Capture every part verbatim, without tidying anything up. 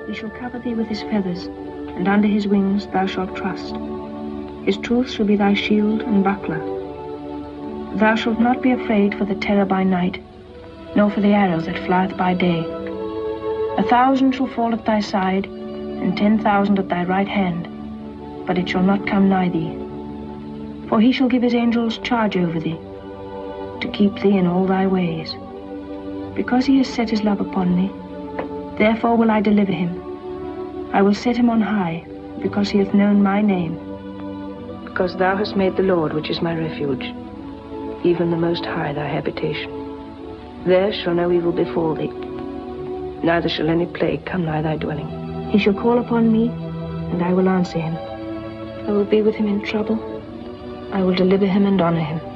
He shall cover thee with his feathers, and under his wings thou shalt trust. His truth shall be thy shield and buckler. Thou shalt not be afraid for the terror by night, nor for the arrow that flieth by day. A thousand shall fall at thy side, and ten thousand at thy right hand, but it shall not come nigh thee. For he shall give his angels charge over thee, to keep thee in all thy ways. Because he has set his love upon me, therefore will I deliver him. I will set him on high, because he hath known my name. Because thou hast made the Lord, which is my refuge, even the Most High thy habitation. There shall no evil befall thee, neither shall any plague come nigh thy dwelling. He shall call upon me, and I will answer him. I will be with him in trouble. I will deliver him and honor him.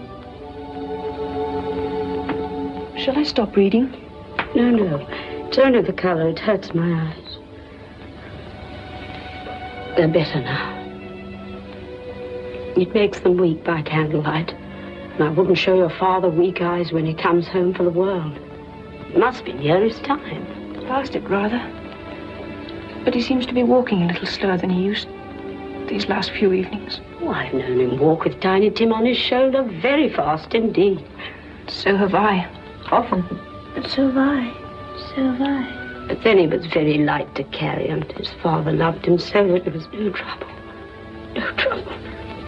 Shall I stop reading? No, no. Turn to the color. It hurts my eyes. They're better now. It makes them weak by candlelight. And I wouldn't show your father weak eyes when he comes home for the world. It must be near his time. Past it, rather. But he seems to be walking a little slower than he used these last few evenings. Oh, I've known him walk with Tiny Tim on his shoulder very fast indeed. So have I. Often. But so have I. So have I. But then he was very light to carry, and his father loved him so that it was no trouble.